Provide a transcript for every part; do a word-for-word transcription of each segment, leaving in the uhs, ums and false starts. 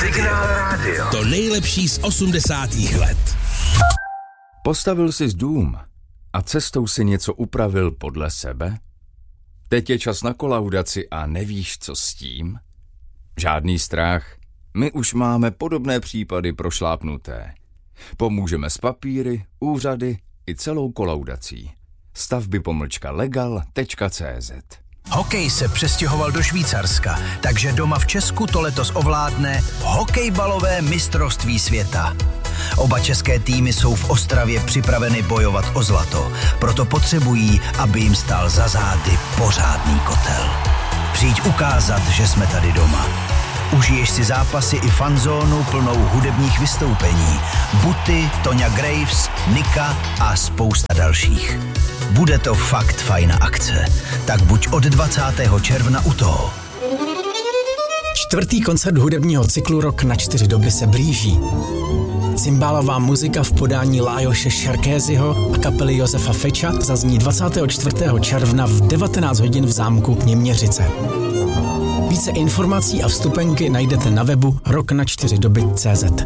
Signál rádio. To nejlepší z osmdesátých let. Postavil jsi dům a cestou si něco upravil podle sebe? Teď je čas na kolaudaci a nevíš, co s tím? Žádný strach. My už máme podobné případy prošlápnuté. Pomůžeme s papíry, úřady i celou kolaudací. Stavby pomlčka legal tečka cé zet. Hokej se přestěhoval do Švýcarska, takže doma v Česku to letos ovládne hokejbalové mistrovství světa. Oba české týmy jsou v Ostravě připraveny bojovat o zlato, proto potřebují, aby jim stál za zády pořádný kotel. Přijď ukázat, že jsme tady doma. Užiješ si zápasy i fanzónu plnou hudebních vystoupení. Buty, Toňa Graves, Nika a spousta dalších. Bude to fakt fajná akce, tak buď od dvacátého června u toho. Čtvrtý koncert hudebního cyklu Rok na čtyři doby se blíží. Cymbálová muzika v podání Lájoše Šerkézyho a kapely Josefa Feča zazní dvacátého čtvrtého června v devatenáct hodin v zámku Něměřice. Více informací a vstupenky najdete na webu rok na čtyři doby tečka cé zet.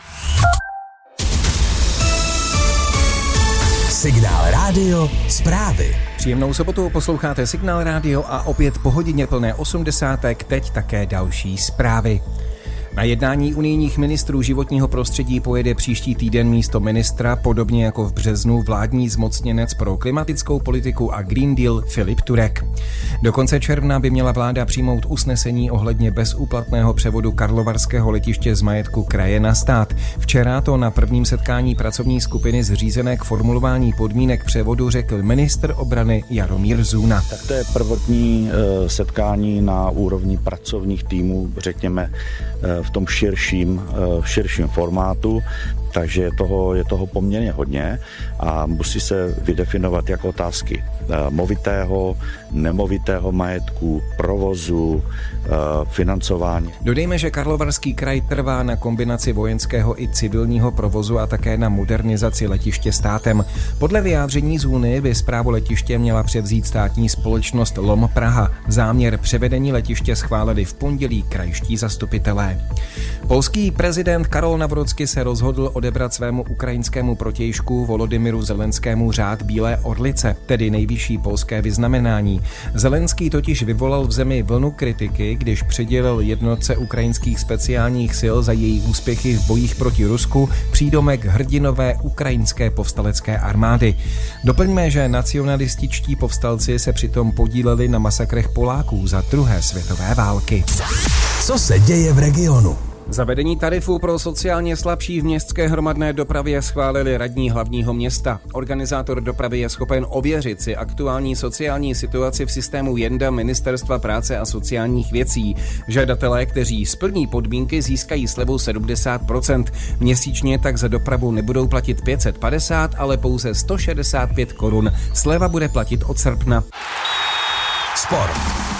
Signál rádio, zprávy. Příjemnou sobotu, posloucháte Signál rádio a opět po hodině plné osmdesátek, teď také další zprávy. Na jednání unijních ministrů životního prostředí pojede příští týden místo ministra, podobně jako v březnu, vládní zmocněnec pro klimatickou politiku a Green Deal Filip Turek. Do konce června by měla vláda přijmout usnesení ohledně bezúplatného převodu karlovarského letiště z majetku kraje na stát. Včera to na prvním setkání pracovní skupiny zřízené k formulování podmínek převodu řekl ministr obrany Jaromír Zůna. Tak to je prvotní e, setkání na úrovni pracovních týmů, řekněme, e, v tom širším, širším formátu, takže je toho, je toho poměrně hodně a musí se vydefinovat jak otázky movitého, nemovitého majetku, provozu, financování. Dodejme, že Karlovarský kraj trvá na kombinaci vojenského i civilního provozu a také na modernizaci letiště státem. Podle vyjádření Zůny by správu letiště měla převzít státní společnost L O M Praha. Záměr převedení letiště schválili v pondělí krajští zastupitelé. Polský prezident Karol Nawrocki se rozhodl odebrat svému ukrajinskému protějšku Volodymyru Zelenskému řád Bílé orlice, tedy nejvyšší polské vyznamenání. Zelenský totiž vyvolal v zemi vlnu kritiky, když přidělil jednotce ukrajinských speciálních sil za její úspěchy v bojích proti Rusku přídomek hrdinové ukrajinské povstalecké armády. Doplňme, že nacionalističtí povstalci se přitom podíleli na masakrech Poláků za druhé světové války. Co se děje v regionu? Zavedení tarifů pro sociálně slabší v městské hromadné dopravě schválili radní hlavního města. Organizátor dopravy je schopen ověřit si aktuální sociální situaci v systému Jenda Ministerstva práce a sociálních věcí. Žadatelé, kteří splní podmínky, získají slevu sedmdesát procent. Měsíčně tak za dopravu nebudou platit pět set padesát, ale pouze sto šedesát pět korun. Sleva bude platit od srpna. Sport.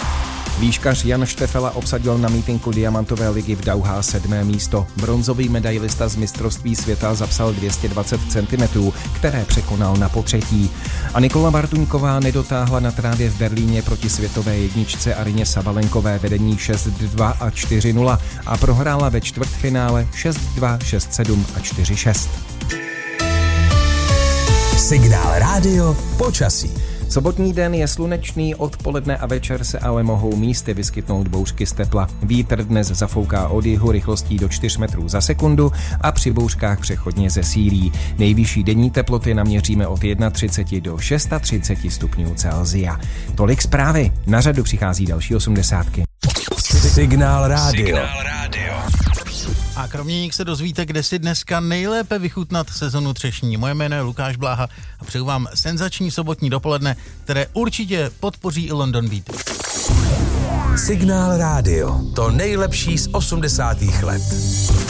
Výškař Jan Štefela obsadil na mítinku Diamantové ligy v Dauhá sedmé místo. Bronzový medailista z mistrovství světa zapsal dvě stě dvacet centimetrů, které překonal na potřetí. A Nikola Bartuňková nedotáhla na trávě v Berlíně proti světové jedničce Arině Sabalenkové vedení šest dva a čtyři nula a prohrála ve čtvrtfinále šest dva, šest sedm a čtyři šest. Signál rádio, počasí. Sobotní den je slunečný, odpoledne a večer se ale mohou místy vyskytnout bouřky z tepla. Vítr dnes zafouká od jihu rychlostí do čtyř metrů za sekundu a při bouřkách přechodně zesílí. Nejvyšší denní teploty naměříme od třicet jedna do třicet šest stupňů Celsia. Tolik zprávy. Na řadu přichází další osmdesátky. Signál rádio. Signál rádio. A kromě nich se dozvíte, kde si dneska nejlépe vychutnat sezonu třešní. Moje jméno je Lukáš Bláha a přeju vám senzační sobotní dopoledne, které určitě podpoří i London Beat. Signál rádio. To nejlepší z osmdesátých let.